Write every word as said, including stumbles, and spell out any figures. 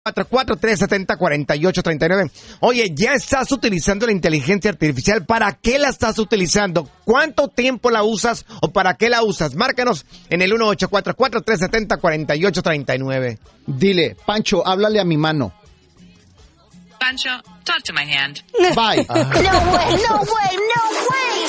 cuatro cuatro tres siete cero cuatro ocho tres nueve. Oye, ¿ya estás utilizando la inteligencia artificial? ¿Para qué la estás utilizando? ¿Cuánto tiempo la usas o para qué la usas? Márcanos en el uno ocho cuatro cuatro tres siete cero cuatro ocho tres nueve. Dile, Pancho, háblale a mi mano. Pancho, talk to my hand. Bye. No way, no way, no way.